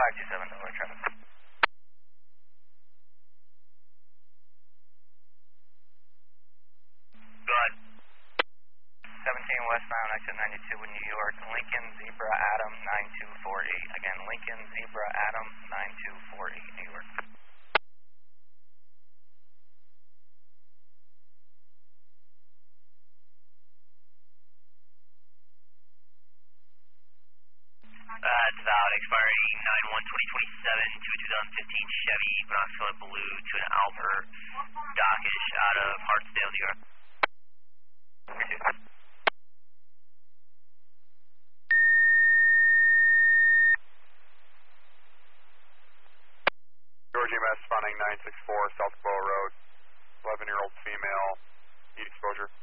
527 Delaware traffic. Go ahead. 17 westbound, exit 92 in New York, Lincoln Zebra Adam 9248. Again, Lincoln Zebra Adam 9248, New York. It's about expiring 9/1/2027 to a 2015 Chevy Equinox Blue to an Alper Dockish out of Hartsdale, New York. George EMS responding 964 South Bow Road, 11-year-old female, need exposure.